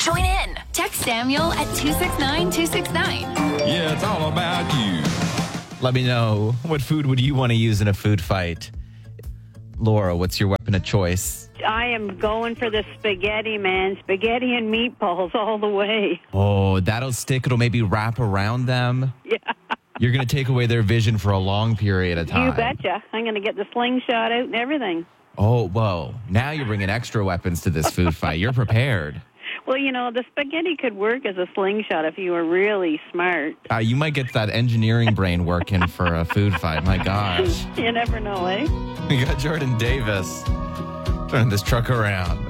Join in. Text Samuel at 269-269. Yeah, it's all about you. Let me know, what food would you want to use in a food fight? Laura, what's your weapon of choice? I am going for the spaghetti, man. Spaghetti and meatballs all the way. Oh, that'll stick. It'll maybe wrap around them. Yeah. You're going to take away their vision for a long period of time. You betcha. I'm going to get the slingshot out and everything. Oh, whoa. Now you're bringing extra weapons to this food fight. You're prepared. Well, the spaghetti could work as a slingshot if you were really smart. You might get that engineering brain working for a food fight. My gosh. You never know, eh? We got Jordan Davis. Turn this truck around.